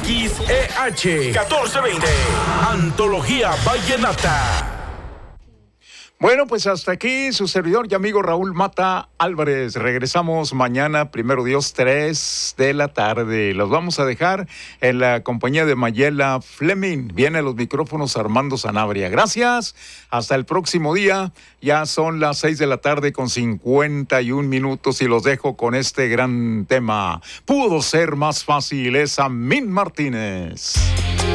XEH 1420. Antología Vallenata. Bueno, pues hasta aquí su servidor y amigo Raúl Mata Álvarez. Regresamos mañana, primero Dios, 3 de la tarde. Los vamos a dejar en la compañía de Mayela Fleming. Viene a los micrófonos Armando Sanabria. Gracias, hasta el próximo día. Ya son las 6 de la tarde con 51 minutos y los dejo con este gran tema. Pudo ser más fácil, es Amín Martínez.